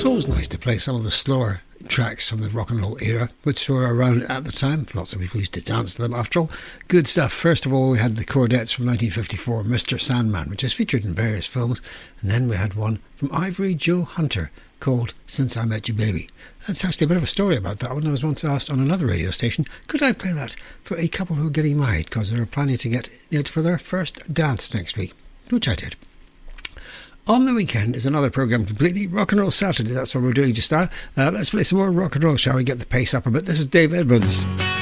It's always nice to play some of the slower tracks from the rock and roll era, which were around at the time. Lots of people used to dance to them after all. Good stuff. First of all, we had the Chordettes from 1954, Mr. Sandman, which is featured in various films. And then we had one from Ivory Joe Hunter called Since I Met You Baby. That's actually a bit of a story about that one. I was once asked on another radio station, could I play that for a couple who were getting married because they were planning to get it for their first dance next week, which I did. On the weekend is another programme completely, Rock and Roll Saturday. That's what we're doing just now. Let's play some more rock and roll, shall we? Get the pace up a bit. This is Dave Edmunds.